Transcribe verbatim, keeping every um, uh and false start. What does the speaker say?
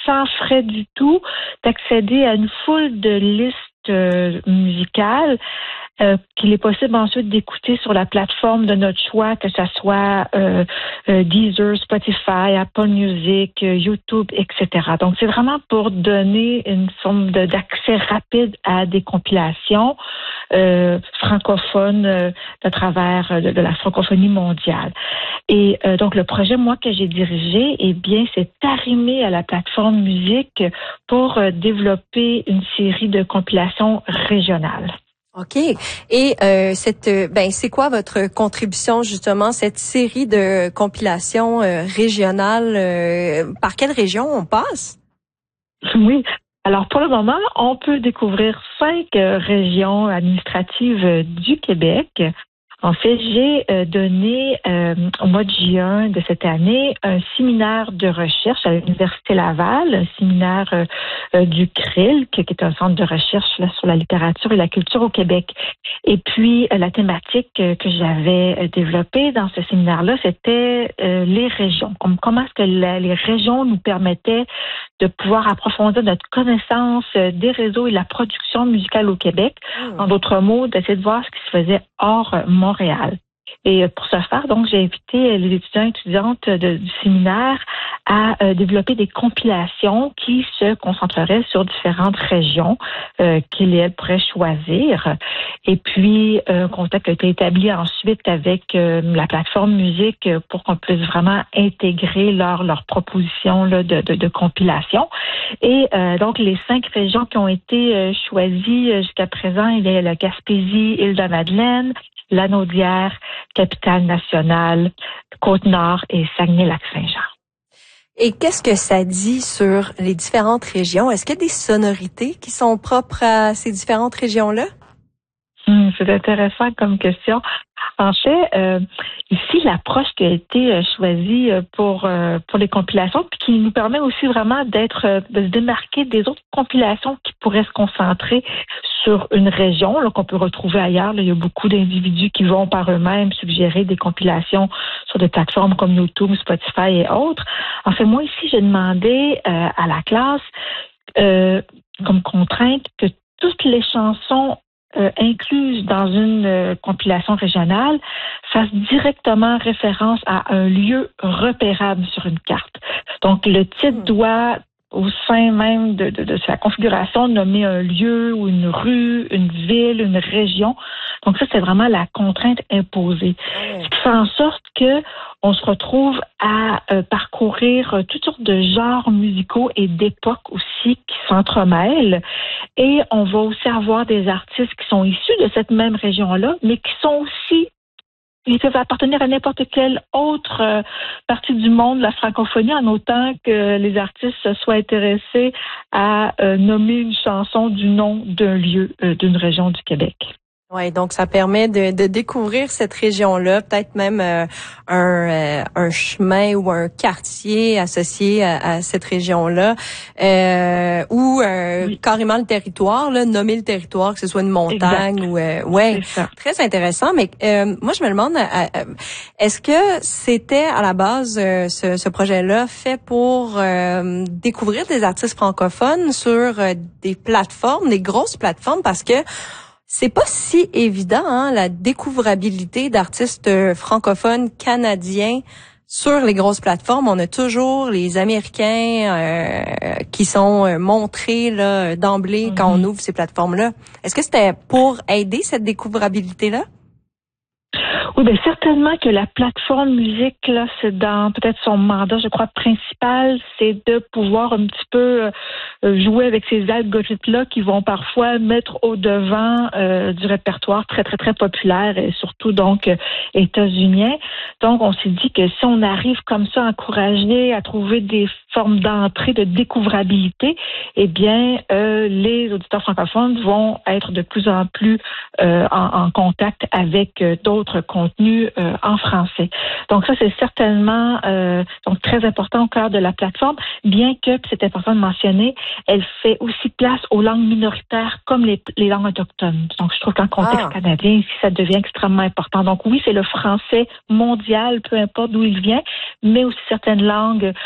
sans frais du tout, d'accéder à une foule de listes euh, musicales euh, qu'il est possible ensuite d'écouter sur la plateforme de notre choix, que ce soit euh, euh, Deezer, Spotify, Apple Music, euh, YouTube, et cetera. Donc, c'est vraiment pour donner une forme de, d'accès rapide à des compilations euh, francophones euh, de travers de, de la francophonie mondiale. Et euh, donc, le projet, moi, que j'ai dirigé, eh bien, c'est arrimé à la plateforme musique pour euh, développer une série de compilations régionales. OK. Et euh, cette, ben, c'est quoi votre contribution justement, cette série de compilations euh, régionales? Euh, par quelle région on passe? Oui. Alors, pour le moment, on peut découvrir cinq euh, régions administratives euh, du Québec. En fait, j'ai euh, donné euh, au mois de juin de cette année un séminaire de recherche à l'Université Laval, un séminaire euh, euh, du C R I L, qui est un centre de recherche là, sur la littérature et la culture au Québec. Et puis, euh, la thématique euh, que j'avais euh, développée dans ce séminaire-là, c'était euh, les régions. Comme, comment est-ce que la, les régions nous permettaient de pouvoir approfondir notre connaissance euh, des réseaux et de la production musicale au Québec. Mmh. En d'autres mots, d'essayer de voir ce qui se faisait hors euh, Montréal. Et pour ce faire, donc, j'ai invité les étudiants et étudiantes de, du séminaire à euh, développer des compilations qui se concentreraient sur différentes régions euh, qu'ils et elles pourraient choisir. Et puis, un contact a été établi ensuite avec euh, la plateforme musique pour qu'on puisse vraiment intégrer leur, leur proposition là, de, de, de compilation. Et euh, donc, les cinq régions qui ont été euh, choisies jusqu'à présent, il y a la Gaspésie, Île-de-Madeleine, Lanaudière, Capitale-Nationale, Côte-Nord et Saguenay-Lac-Saint-Jean. Et qu'est-ce que ça dit sur les différentes régions? Est-ce qu'il y a des sonorités qui sont propres à ces différentes régions-là? Hum, c'est intéressant comme question. En fait, euh, ici, l'approche qui a été euh, choisie pour euh, pour les compilations, puis qui nous permet aussi vraiment d'être euh, de se démarquer des autres compilations qui pourraient se concentrer sur une région là, qu'on peut retrouver ailleurs. Là, il y a beaucoup d'individus qui vont par eux-mêmes suggérer des compilations sur des plateformes comme YouTube, Spotify et autres. En fait, moi ici, j'ai demandé euh, à la classe euh, comme contrainte que toutes les chansons Euh, incluses dans une euh, compilation régionale fassent directement référence à un lieu repérable sur une carte. Donc, le titre doit, au sein même de, de, de sa configuration, nommer un lieu ou une rue, une ville, une région. Donc, ça, c'est vraiment la contrainte imposée. Ce qui fait en sorte que on se retrouve à euh, parcourir euh, toutes sortes de genres musicaux et d'époques aussi qui s'entremêlent. Et on va aussi avoir des artistes qui sont issus de cette même région-là, mais qui sont aussi, ils peuvent appartenir à n'importe quelle autre euh, partie du monde, la francophonie, en autant que les artistes soient intéressés à euh, nommer une chanson du nom d'un lieu, euh, d'une région du Québec. Ouais, donc ça permet de, de découvrir cette région-là, peut-être même euh, un, euh, un chemin ou un quartier associé à, à cette région-là, euh, ou euh, oui. carrément le territoire, là, nommer le territoire, que ce soit une montagne exact. ou euh, ouais, très intéressant. Mais euh, moi, je me demande, euh, est-ce que c'était à la base euh, ce, ce projet-là fait pour euh, découvrir des artistes francophones sur euh, des plateformes, des grosses plateformes, parce que c'est pas si évident, hein, la découvrabilité d'artistes francophones canadiens sur les grosses plateformes. On a toujours les Américains euh, qui sont euh, montrés là d'emblée mm-hmm. quand on ouvre ces plateformes-là. Est-ce que c'était pour aider cette découvrabilité-là? Oui, bien certainement que la plateforme musique, là, c'est dans peut-être son mandat, je crois, principal, c'est de pouvoir un petit peu euh, jouer avec ces algorithmes-là qui vont parfois mettre au devant euh, du répertoire très, très, très populaire et surtout donc euh, états-unien. Donc, on s'est dit que si on arrive comme ça à encourager à trouver des formes d'entrée, de découvrabilité, eh bien, euh, les auditeurs francophones vont être de plus en plus euh, en, en contact avec euh, d'autres contenus euh, en français. Donc ça, c'est certainement euh, donc très important au cœur de la plateforme, bien que, c'est important de mentionner, elle fait aussi place aux langues minoritaires comme les, les langues autochtones. Donc je trouve qu'en contexte ah. canadien, ici, ça devient extrêmement important. Donc oui, c'est le français mondial, peu importe d'où il vient, mais aussi certaines langues